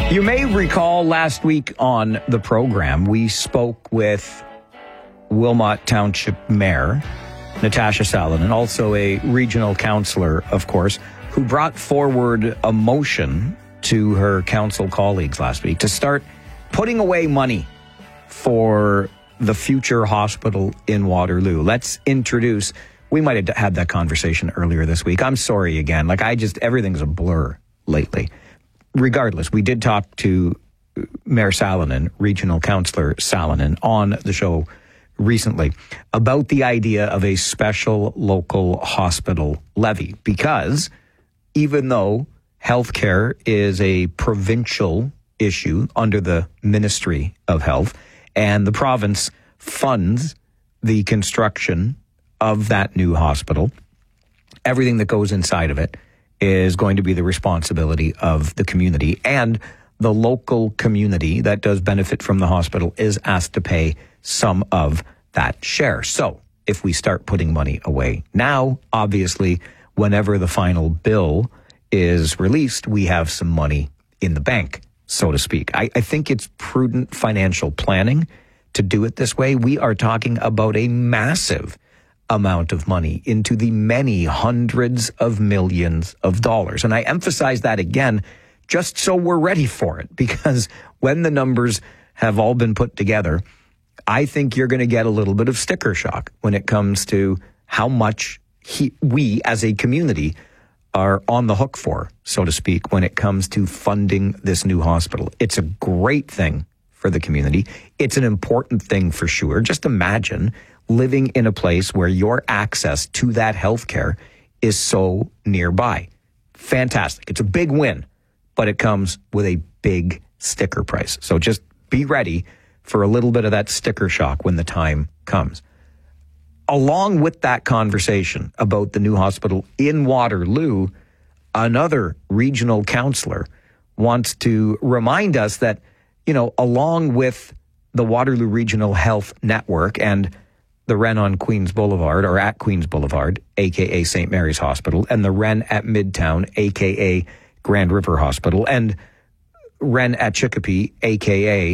You may recall last week on the program, we spoke with Wilmot Township Mayor Natasha Salonen, also a regional councillor, of course, who brought forward a motion to her council colleagues last week to start putting away money for the future hospital in Waterloo. Let's introduce, we might have had that conversation earlier this week. I'm sorry again. Everything's a blur lately. Regardless, we did talk to Mayor Salonen, Regional Councillor Salonen, on the show recently about the idea of a special local hospital levy, because even though healthcare is a provincial issue under the Ministry of Health, and the province funds the construction of that new hospital, everything that goes inside of it is going to be the responsibility of the community, and the local community that does benefit from the hospital is asked to pay some of that share. So if we start putting money away now, obviously, whenever the final bill is released, we have some money in the bank, so to speak. I think it's prudent financial planning to do it this way. We are talking about a massive amount of money into the many hundreds of millions of dollars. And I emphasize that again, just so we're ready for it, because when the numbers have all been put together, I think you're going to get a little bit of sticker shock when it comes to how much we as a community are on the hook for, so to speak, when it comes to funding this new hospital. It's a great thing for the community. It's an important thing for sure. Just imagine living in a place where your access to that healthcare is so nearby. Fantastic. It's a big win, but it comes with a big sticker price. So just be ready for a little bit of that sticker shock when the time comes. Along with that conversation about the new hospital in Waterloo, another regional councillor wants to remind us that, along with the Waterloo Regional Health Network and the Wren on Queens Boulevard, or at Queens Boulevard, a.k.a. St. Mary's Hospital, and the Wren at Midtown, a.k.a. Grand River Hospital, and Wren at Chicopee, a.k.a.